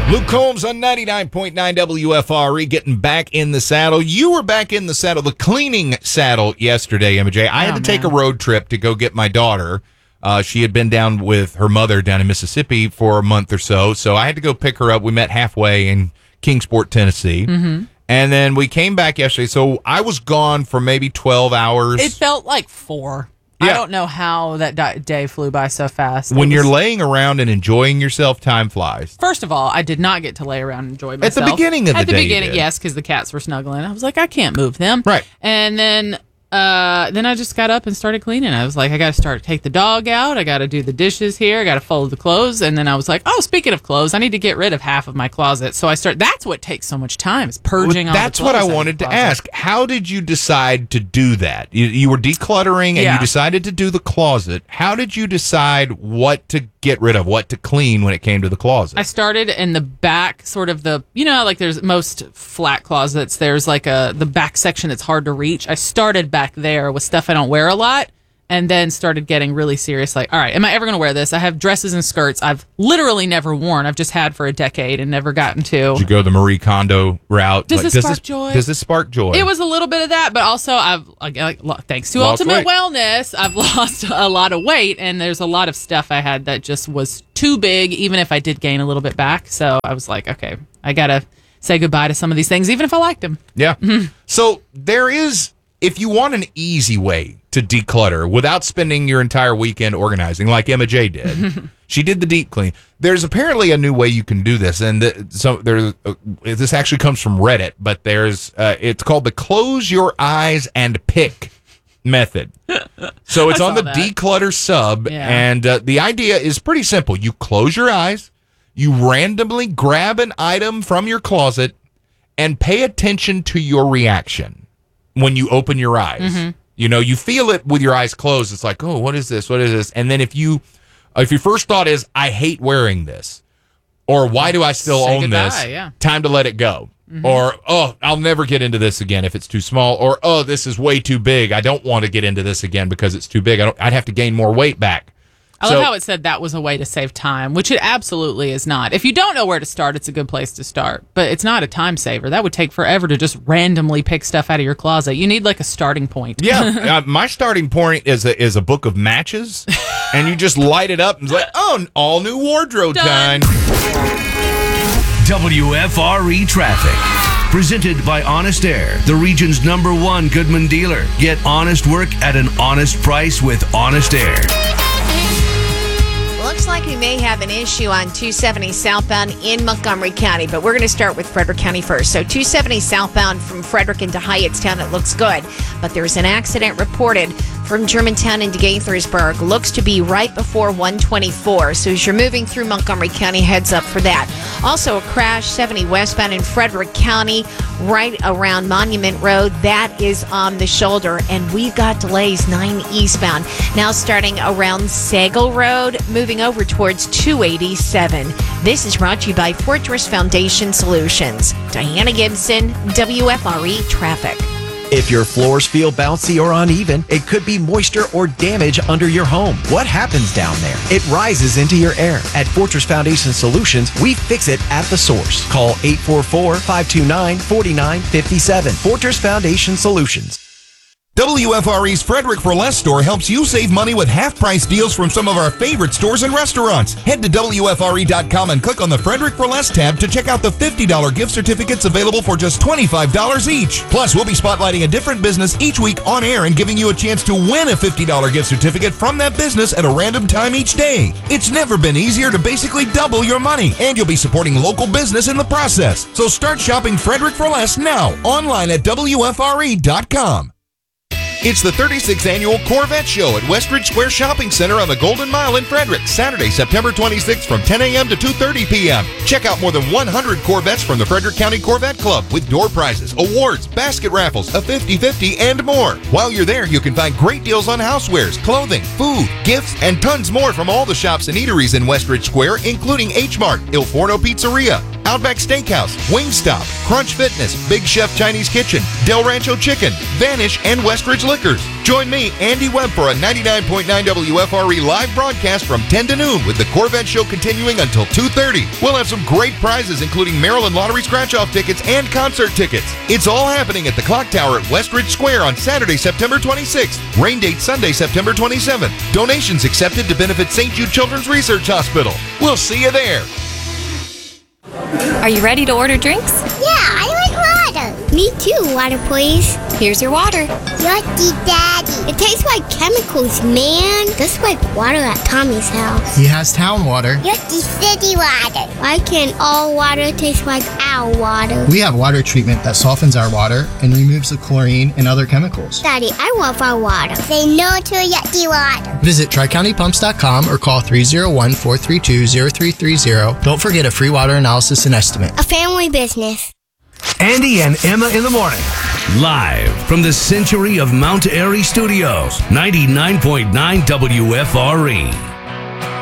Luke Combs on 99.9 WFRE getting back in the saddle. You were back in the saddle, the cleaning saddle yesterday, MJ. I had to take a road trip to go get my daughter. She had been down with her mother down in Mississippi for a month or so, so I had to go pick her up. We met halfway in Kingsport, Tennessee. Mm-hmm. And then we came back yesterday, so I was gone for maybe 12 hours. It felt like 4. Yeah. I don't know how that day flew by so fast. When you're laying around and enjoying yourself, time flies. First of all, I did not get to lay around and enjoy myself. At the beginning of the day. At the beginning, yes, because the cats were snuggling. I was like, I can't move them. Right. And then I just got up and started cleaning. I was like, I got to take the dog out. I got to do the dishes here. I got to fold the clothes. And then I was like, oh, speaking of clothes, I need to get rid of half of my closet. So that's what takes so much time, is purging all the clothes. That's what I wanted to ask. How did you decide to do that? You were decluttering and you decided to do the closet. How did you decide what to get rid of, what to clean when it came to the closet? I started in the back, sort of like there's most flat closets. There's like the back section that's hard to reach. I started back there with stuff I don't wear a lot, and then started getting really serious. Like, all right, am I ever going to wear this? I have dresses and skirts I've literally never worn. I've just had for a decade and never gotten to. Did you go the Marie Kondo route? Does this spark joy? Does this spark joy? It was a little bit of that, but also thanks to Ultimate Wellness, I've lost a lot of weight, and there's a lot of stuff I had that just was too big, even if I did gain a little bit back. So I was like, okay, I got to say goodbye to some of these things, even if I liked them. Yeah. Mm-hmm. So there is... If you want an easy way to declutter without spending your entire weekend organizing, like Emma J did, she did the deep clean. There's apparently a new way you can do this, and this actually comes from Reddit. But it's called the close your eyes and pick method. So it's on the declutter sub, and the idea is pretty simple. You close your eyes, you randomly grab an item from your closet, and pay attention to your reaction. When you open your eyes, you feel it with your eyes closed. It's like, oh, what is this? What is this? And then if your first thought is, I hate wearing this, or why do I still own this? Yeah. Time to let it go. Mm-hmm. Or, oh, I'll never get into this again if it's too small. Or, oh, this is way too big. I don't want to get into this again because it's too big. I'd have to gain more weight back. I love how it said that was a way to save time, which it absolutely is not. If you don't know where to start, it's a good place to start. But it's not a time saver. That would take forever to just randomly pick stuff out of your closet. You need like a starting point. Yeah, my starting point is a book of matches, and you just light it up and it's like, oh, all new wardrobe time. WFRE Traffic. Presented by Honest Air, the region's #1 Goodman dealer. Get honest work at an honest price with Honest Air. Looks like we may have an issue on 270 southbound in Montgomery County, but we're going to start with Frederick County first. So 270 southbound from Frederick into Hyattstown, it looks good, but there's an accident reported from Germantown into Gaithersburg. Looks to be right before 124. So as you're moving through Montgomery County, heads up for that. Also a crash 70 westbound in Frederick County, right around Monument Road. That is on the shoulder, and we've got delays 9 eastbound. Now starting around Sagal Road, moving over towards 287. This is brought to you by Fortress Foundation Solutions. Diana Gibson, WFRE Traffic. If your floors feel bouncy or uneven, it could be moisture or damage under your home. What happens down there? It rises into your air. At Fortress Foundation Solutions, we fix it at the source. Call 844-529-4957. Fortress Foundation Solutions. WFRE's Frederick for Less store helps you save money with half-price deals from some of our favorite stores and restaurants. Head to WFRE.com and click on the Frederick for Less tab to check out the $50 gift certificates available for just $25 each. Plus, we'll be spotlighting a different business each week on air and giving you a chance to win a $50 gift certificate from that business at a random time each day. It's never been easier to basically double your money, and you'll be supporting local business in the process. So start shopping Frederick for Less now, online at WFRE.com. It's the 36th Annual Corvette Show at Westridge Square Shopping Center on the Golden Mile in Frederick, Saturday, September 26th from 10 a.m. to 2:30 p.m. Check out more than 100 Corvettes from the Frederick County Corvette Club with door prizes, awards, basket raffles, a 50/50, and more. While you're there, you can find great deals on housewares, clothing, food, gifts, and tons more from all the shops and eateries in Westridge Square, including H-Mart, Il Forno Pizzeria, Outback Steakhouse, Wingstop, Crunch Fitness, Big Chef Chinese Kitchen, Del Rancho Chicken, Vanish, and Westridge Liquors. Join me, Andy Webb, for a 99.9 WFRE live broadcast from 10 to noon with the Corvette Show continuing until 2:30. We'll have some great prizes, including Maryland Lottery scratch-off tickets and concert tickets. It's all happening at the Clock Tower at Westridge Square on Saturday, September 26th. Rain date Sunday, September 27th. Donations accepted to benefit St. Jude Children's Research Hospital. We'll see you there. Are you ready to order drinks? Yeah, I like water. Me too, water please. Here's your water. Yucky, Daddy. It tastes like chemicals, man. That's like water at Tommy's house. He has town water. Yucky city water. Why can't all water taste like our water? We have water treatment that softens our water and removes the chlorine and other chemicals. Daddy, I love our water. Say no to yucky water. Visit TriCountyPumps.com or call 301-432-0330. Don't forget a free water analysis and estimate. A family business. Andy and Emma in the morning. Live from the Century of Mount Airy Studios, 99.9 WFRE.